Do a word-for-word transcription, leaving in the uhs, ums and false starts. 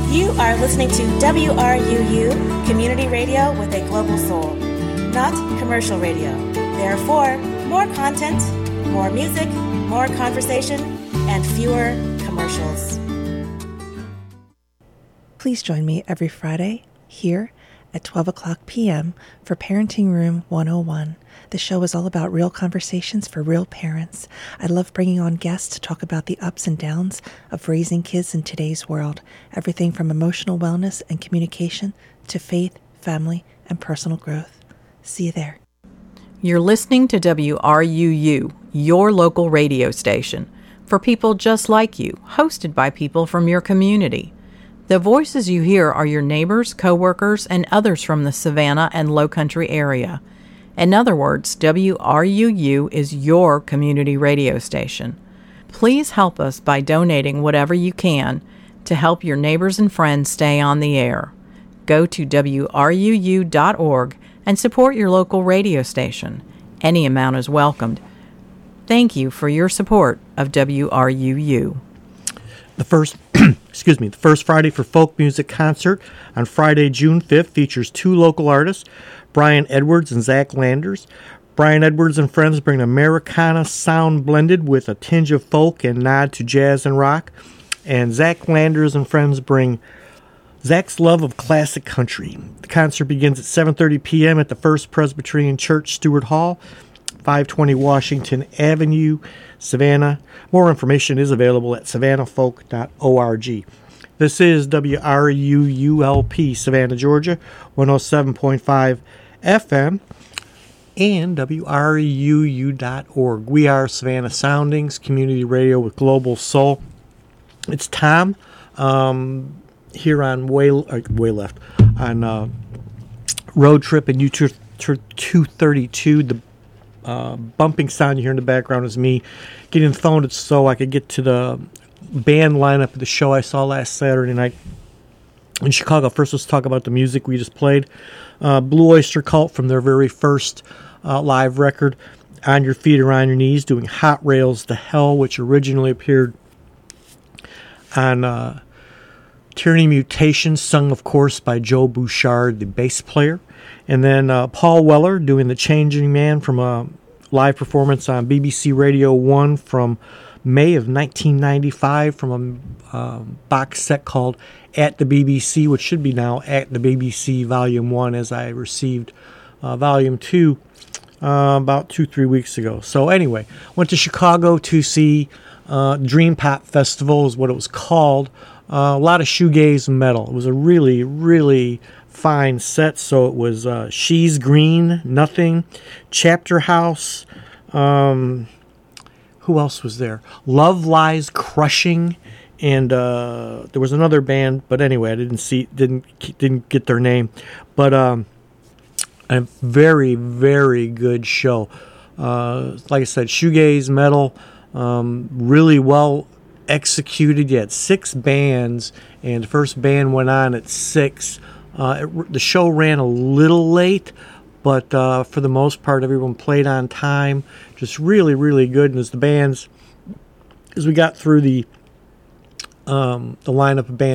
You are listening to W R U U, community radio with a global soul, not commercial radio. Therefore, more content, more music, more conversation, and fewer commercials. Please join me every Friday here at twelve o'clock p.m. for Parenting Room one oh one. The show is all about real conversations for real parents. I love bringing on guests to talk about the ups and downs of raising kids in today's world. Everything from emotional wellness and communication to faith, family, and personal growth. See you there. You're listening to W R U U, your local radio station, for people just like you, hosted by people from your community. The voices you hear are your neighbors, coworkers, and others from the Savannah and Low Country area. In other words, W R U U is your community radio station. Please help us by donating whatever you can to help your neighbors and friends stay on the air. Go to W R U U dot org and support your local radio station. Any amount is welcomed. Thank you for your support of W R U U. The first, excuse me, the first Friday for Folk Music Concert on Friday, June fifth features two local artists, Brian Edwards and Zach Landers. Brian Edwards and friends bring Americana sound blended with a tinge of folk and nod to jazz and rock. And Zach Landers and friends bring Zach's love of classic country. The concert begins at seven thirty p.m. at the First Presbyterian Church, Stewart Hall, five twenty Washington Avenue, Savannah. More information is available at savannah folk dot org. This is W R U U L P, Savannah, Georgia, one oh seven point five F M, and W R U U dot org. We are Savannah Soundings, community radio with global soul. It's Tom um, here on way, uh, way left on uh, Road Trip and U two thirty-two. The uh, bumping sound you hear in the background is me getting the phone so I could get to the band lineup of the show I saw last Saturday night in Chicago. First, let's talk about the music we just played. Uh, Blue Oyster Cult from their very first uh, live record, On Your Feet or On Your Knees, doing Hot Rails to Hell, which originally appeared on uh, Tyranny Mutation, sung, of course, by Joe Bouchard, the bass player. And then uh, Paul Weller doing The Changing Man from a live performance on B B C Radio one from May of nineteen ninety-five from a um, box set called At the B B C, which should be now At the B B C Volume one, as I received uh, Volume two uh, about two, three weeks ago. So anyway, went to Chicago to see uh, Dream Pop Festival is what it was called. Uh, a lot of shoegaze metal. It was a really, really fine set. So it was uh, She's Green, Nothing, Chapter House, um... who else was there? Love Lies Crushing, and uh, there was another band, but anyway, I didn't see, didn't didn't get their name. But um, a very, very good show. Uh, like I said, shoegaze metal, um, really well executed. You had six bands, and the first band went on at six. Uh, it, the show ran a little late, but uh, for the most part, everyone played on time. Just really, really good. And as the bands, as we got through the um, the lineup of bands,